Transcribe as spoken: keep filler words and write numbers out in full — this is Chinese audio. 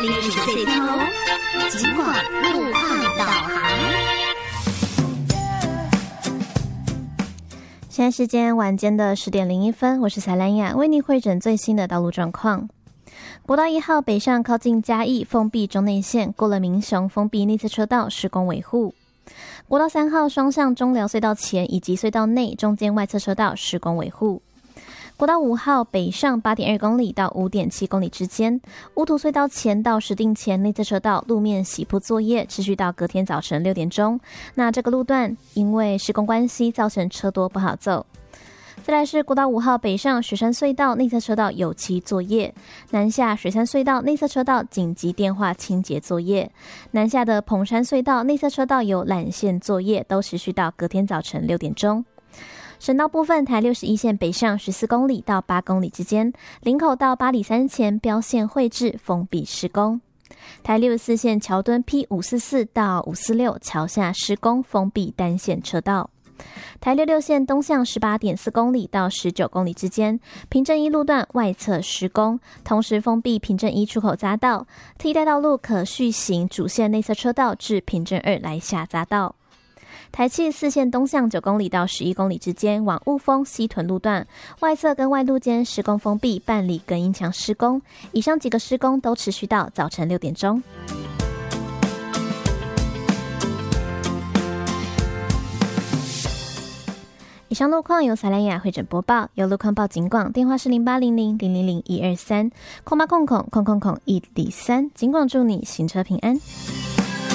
历史碎片哦，尽管路况导航。 现在时间晚间的十点零一分，我是彩兰雅，为您汇诊最新的道路状况。国道一号北上靠近嘉义封闭中内线，过了民雄封闭内侧车道施工维护。国道三号双向中寮隧道前以及隧道内中间外侧车道施工维护。国道五号北上 八点二公里到 五点七公里之间，乌涂隧道前到石碇前内侧车道路面洗铺作业持续到隔天早晨六点钟。那这个路段因为施工关系造成车多不好走。再来是国道五号北上雪山隧道内侧车道有期作业，南下雪山隧道内侧车道紧急电话清洁作业，南下的澎山隧道内侧车道有缆线作业，都持续到隔天早晨六点钟。省道部分，台六十一线北上十四公里到八公里之间，林口到八里山前标线绘制封闭施工。台六十四线桥墩 P 五四四 到五四六桥下施工封闭单线车道。台六六线东向 十八点四公里到十九公里之间，平镇一路段外侧施工，同时封闭平镇一出口匝道，替代道路可续行主线内侧车道至平镇二来下匝道。台七十四线东向九公里到十一公里之间，往雾峰西屯路段外侧跟外路间施工封闭，办理隔音墙施工。以上几个施工都持续到早晨六点钟。以上路况由彩兰雅汇整播报，由路况报警广，电话是零八零零零零零一二三，空八空空空空空一零三，警广祝你行车平安。